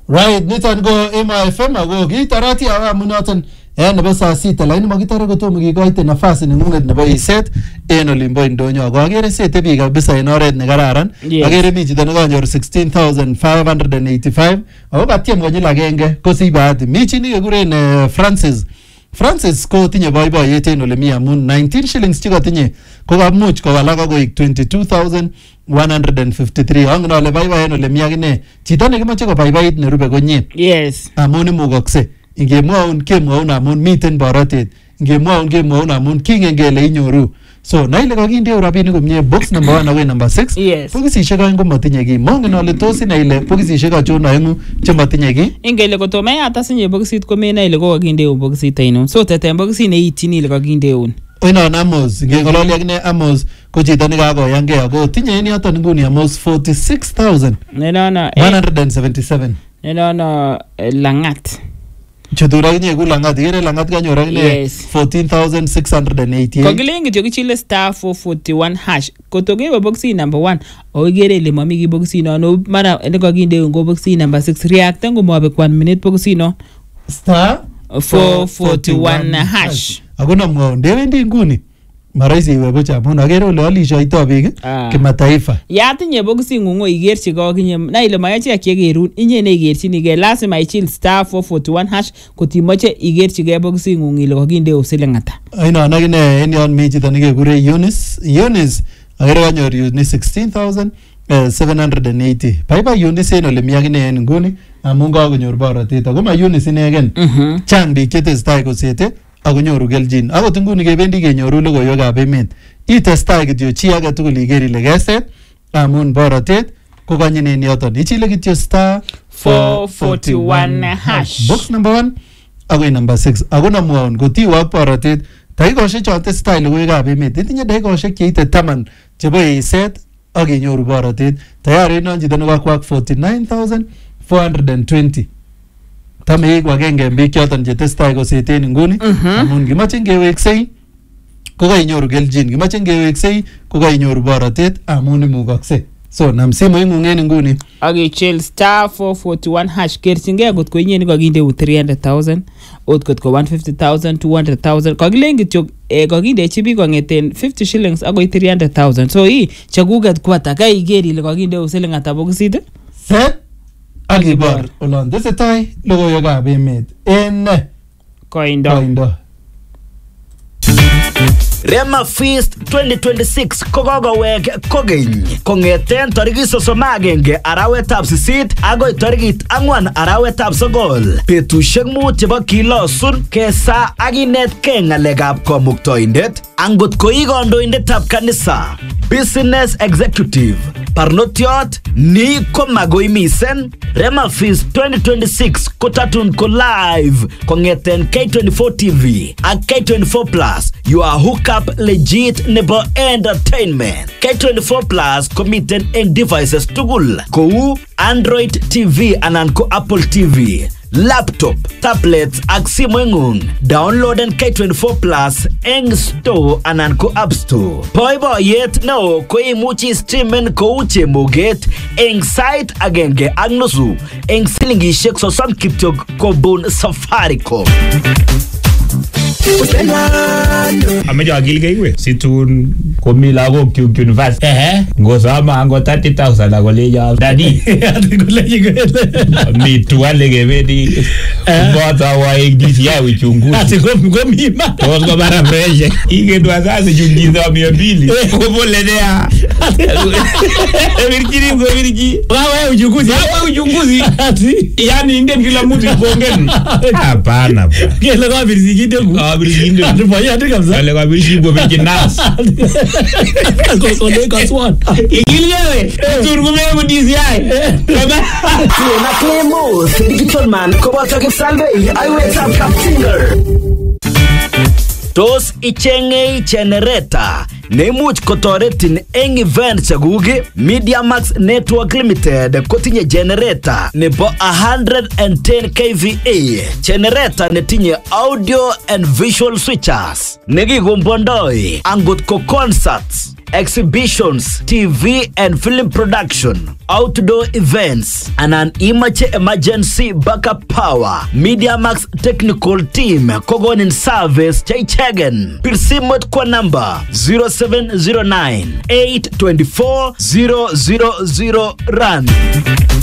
Right, niton ko MFM ako kitarati awamu noton nebo saa 6 lakini makitare kotomo kikoite nafasi nengunget nebo iset en olimbo indonyo ako akere sete biik kabisa en oret nekararan. Akere mi chito nekanyor 16,585 ako katyem konyil agenge kosich bahati. Mi chi nekekuren Francis ko tinye boiboiyet en ole mi amun 19 shillings chekatinye ko kamuch kowalak akoik 22,153. Angen ale baibai en ole mi akine chito nekimoche kobaibait nerube konye. Yes. Amun imukokse. Ingemwaun kemwaun amun miten borotet. Ingemwaun kemwaun amun kingen kele inyoru. So naile kakinde rabinik komie box number 1 akoi number 6. Yes. Bokisishek aeng komatinye ki. Mongen ale tos inaile bokisishek achon aengu chematinye ki. Ingele kotomo yata sinye bokisit komena ile kokakinde bokisit aino. So teten bokisit neitini ile kakinde. Oinon Amos, ngengololi akine Amos ko chito nekakoyangei ako tinye en yoton nguni Amos 46,177. Nenono Langat. Chutura kinye ku Langat, ikere Langat kanyor akine 14,688. Kokilen kityo kichile star 441 hash. Kotokebe boxi number 1, okere ile mami ki boxi no mara nekakinde ngo boxi number 6 react ngomabek 1 minute boxi no star 441 hash. Ako namwao ndewendi nguni maraisi iwe buch amun akere ole alishoito biik kimataifa. Yatinye boxi ngungo igerchi kokinye na ile mayache akigerun inye ne igerchinige lazima ichil star 441 hash kotimoche igerchige boxi ngung ile kokinde usilengata. Aino anakine en yon mi chito nekekure Eunice akere kanyor Eunice 16,780. Baibai Eunice en ole mi akine en nguni amun kakonyor borotet ako ma Eunice inegen. Chang biik chetesetai kosete akonyoru keljin. Akot nguni kebendi kenyoru logoiwekab emet. Itestai kityo chi age tugul iker ile keset amun borotet ko kanyin en yoton. Ichile kityo star 441 hash. Box number 1 akoi number 6. Ako namwaun kotiwe ak borotet dakikoshek chon tesetai logoiwekab emet. Itinye dakikoshek cheite 10 chebo iset ak inyoru borotet. Tayari non chito nekakwak 49,420. Tame kwa genge biik choton chetesetai koseten nguni amun kimache keweksei ko kainyoru keljin, kimache keweksei ko kainyoru borotet amun imukokse. So nam simoit ng'ung en nguni akichil star 441 hash kerchingei kotko inye nikakinde 300,000 ot kotko 150,000 200,000 kakilen kityo kakindechi biik kong'eten 50 shillings akoi 300,000. So hii chakuket kwata kai iker ile kakinde siling ata bokisit set akibor olon tesetai logoiwekab emet en koindo. Rema Feast 2026 kokokowek kokeny kong'eten tarikit 31 arawetab 8 agoi tarikit 4 arawetab 9. Betusiek 5 chebo kilosun kesa akinetkei ng'alekab komuktoindet angot ko ii kandoindetab kanisa, business executive, barnotiot ni komagoimisen. Rema Feast 2026 kotatun ko live kong'eten K24 TV ak K24 Plus. You are hook up legit nebo entertainment. K24 Plus komiten eng devices tugul kou Android TV anan ko Apple TV, laptop, tablets ak simoingung. Downloaden K24 Plus eng store anan ko app store. Boiboiyet neo ko imuchi streamen kou chemoget eng site agenge ak nusu eng silingishek 30 kityok kobun Safaricom. Ameche akilgei we situn komi lagok kyuk university ngosama ango 30,000 akoleja daddy mi tuwale kebendi mbota wa DCI uchunguzi ati komi ma tos bara fresh ige wazazi chungiza 200 kopoledea virgi wewe uchunguzi ati yani inde kila mtu ikoongen hapana kile kwa virginde virginde atufanya kabisa wale kwa virginde virginas kosole kaswan igiliwe turgume DCI na Clemo Digital Man kobota kisalve aiweza capsinger. Tos ichengei generator nemuch kotoretin eng event chaguk. Media Max Network Limited kotinye generator nebo 110 kVA, generator netinye audio and visual switchers nekikombondoi angot ko concerts, exhibitions, TV and film production, outdoor events, anan imache emergency backup power. Media Max technical team kogonin service chaichagen. Pirsimot kwa number 0709 824 000 rand.